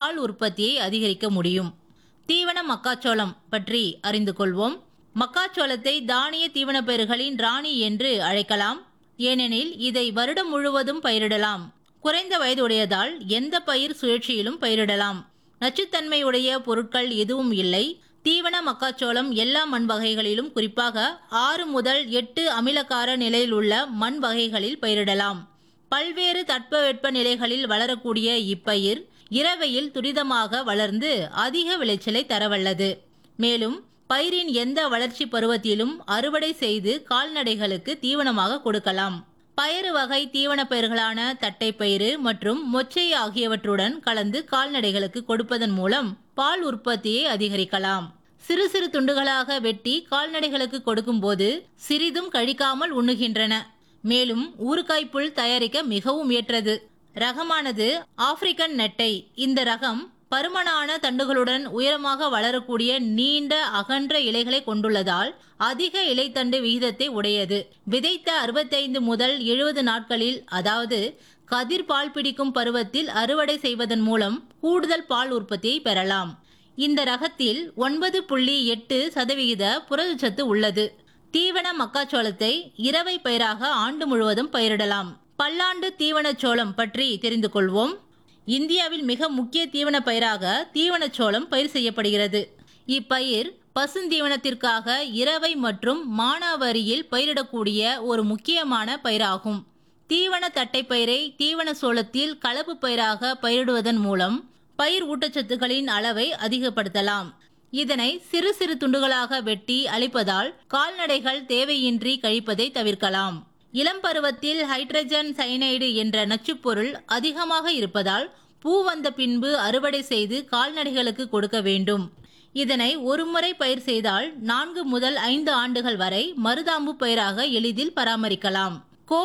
பால் உற்பத்தியை அதிகரிக்க முடியும். தீவன மக்காச்சோளம் பற்றி அறிந்து கொள்வோம். மக்காச்சோளத்தை தானிய தீவன பயிர்களின் ராணி என்று அழைக்கலாம். ஏனெனில் இதை வருடம் முழுவதும் பயிரிடலாம். குறைந்த வயதுடையதால் எந்த பயிர் சுழற்சியிலும் பயிரிடலாம். நச்சுத்தன்மையுடைய பொருட்கள் எதுவும் இல்லை. தீவன மக்காச்சோளம் எல்லா மண் வகைகளிலும், குறிப்பாக 6 முதல் 8 அமிலக்கார நிலையில் உள்ள மண் வகைகளில் பயிரிடலாம். பல்வேறு தட்பவெட்ப நிலைகளில் வளரக்கூடிய இப்பயிர் இரவையில் துரிதமாக வளர்ந்து அதிக விளைச்சலை தரவல்லது. மேலும் பயிரின் எந்த வளர்ச்சி பருவத்திலும் அறுவடை செய்து கால்நடைகளுக்கு தீவனமாக கொடுக்கலாம். பயறு வகை தீவன பயிர்களான தட்டைப்பயிறு மற்றும் மொச்சை ஆகியவற்றுடன் கலந்து கால்நடைகளுக்கு கொடுப்பதன் மூலம் பால் உற்பத்தியை அதிகரிக்கலாம். சிறு சிறு துண்டுகளாக வெட்டி கால்நடைகளுக்கு கொடுக்கும் போது சிறிதும் கழிக்காமல் உண்ணுகின்றன. மேலும் ஊறுகாய் புல் தயாரிக்க மிகவும் ஏற்றது. ரகமானது ஆப்பிரிக்கன் நெட்டை. இந்த ரகம் பருமனான தண்டுகளுடன் உயரமாக வளரக்கூடிய நீண்ட அகன்ற இலைகளை கொண்டுள்ளதால் அதிக இலைத்தண்டு விகிதத்தை உடையது. விதைத்த 65 முதல் 70 நாட்களில், அதாவது கதிர் பால் பிடிக்கும் பருவத்தில் அறுவடை செய்வதன் மூலம் கூடுதல் பால் உற்பத்தியை பெறலாம். இந்த ரகத்தில் 9.8% புரதச்சத்து உள்ளது. தீவன மக்காச்சோளத்தை இரவை பயிராக ஆண்டு முழுவதும் பயிரிடலாம். பல்லாண்டு தீவனச்சோளம் பற்றி தெரிந்து கொள்வோம். இந்தியாவில் மிக முக்கிய தீவன பயிராக தீவனச்சோளம் பயிர் செய்யப்படுகிறது. இப்பயிர் பசுந்தீவனத்திற்காக இரவை மற்றும் மானாவாரியில் பயிரிடக்கூடிய ஒரு முக்கியமான பயிராகும். தீவன தட்டைப்பயிரை தீவன சோளத்தில் கலப்பு பயிராக பயிரிடுவதன் மூலம் பயிர் ஊட்டச்சத்துக்களின் அளவை அதிகப்படுத்தலாம். இதனை சிறு சிறு துண்டுகளாக வெட்டி அளிப்பதால் கால்நடைகள் தேவையின்றி கழிப்பதை தவிர்க்கலாம். இளம் பருவத்தில் ஹைட்ரஜன் சயனைடு என்ற நச்சுப்பொருள் அதிகமாக இருப்பதால் பூ வந்த பின்பு அறுவடை செய்து கால்நடைகளுக்கு கொடுக்க வேண்டும். இதனை ஒரு முறை பயிர் செய்தால் 4 முதல் 5 ஆண்டுகள் வரை மருதாம்பு பயிராக எளிதில் பராமரிக்கலாம். கோ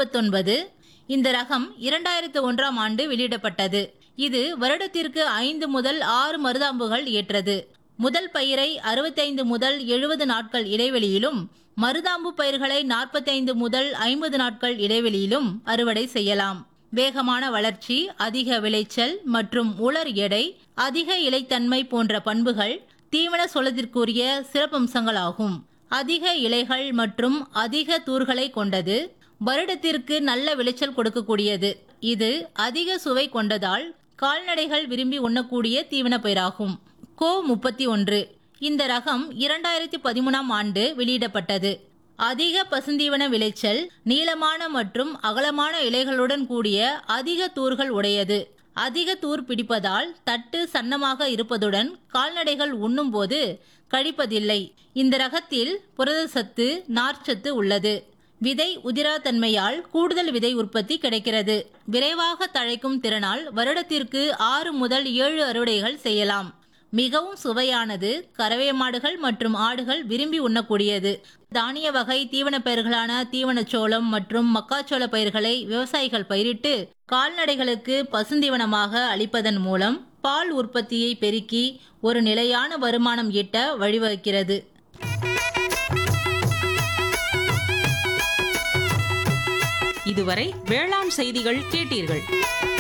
29 இந்த ரகம் 2001ஆம் ஆண்டு வெளியிடப்பட்டது. இது வருடத்திற்கு 5 முதல் 6 மருதாம்புகள் ஏற்றது. முதல் பயிரை 65 முதல் 70 நாட்கள் இடைவெளியிலும், மருதாம்பு பயிர்களை 45 முதல் 50 நாட்கள் இடைவெளியிலும் அறுவடை செய்யலாம். வேகமான வளர்ச்சி, அதிக விளைச்சல் மற்றும் உலர் எடை, அதிக இலைத்தன்மை போன்ற பண்புகள் தீவன சோளத்திற்குரிய சிறப்பம்சங்களாகும். அதிக இலைகள் மற்றும் அதிக தூர்களை கொண்டது. வருடத்திற்கு நல்ல விளைச்சல் கொடுக்கக்கூடியது. இது அதிக சுவை கொண்டதால் கால்நடைகள் விரும்பி உண்ணக்கூடிய தீவன பயிராகும். கோ 31 இந்த ரகம் 2013ஆம் ஆண்டு வெளியிடப்பட்டது. அதிக பசுந்தீவன விளைச்சல், நீளமான மற்றும் அகலமான இலைகளுடன் கூடிய அதிக தூர்கள் உடையது. அதிக தூர் பிடிப்பதால் தட்டு சன்னமாக இருப்பதுடன் கால்நடைகள் உண்ணும் போது கழிப்பதில்லை. இந்த ரகத்தில் புரதச்சத்து, நார்ச்சத்து உள்ளது. விதை உதிராத்தன்மையால் கூடுதல் விதை உற்பத்தி கிடைக்கிறது. விரைவாக தழைக்கும் திறனால் வருடத்திற்கு 6 முதல் 7 அறுவடைகள் செய்யலாம். மிகவும் சுவையானது. கறவை மாடுகள் மற்றும் ஆடுகள் விரும்பி உண்ணக்கூடியது. தானிய வகை தீவன பயிர்களான தீவனச்சோளம் மற்றும் மக்காச்சோள பயிர்களை விவசாயிகள் பயிரிட்டு கால்நடைகளுக்கு பசுந்தீவனமாக அளிப்பதன் மூலம் பால் உற்பத்தியை பெருக்கி ஒரு நிலையான வருமானம் ஈட்ட வழிவகுக்கிறது. இதுவரை வேளாண் செய்திகள் கேட்டீர்கள்.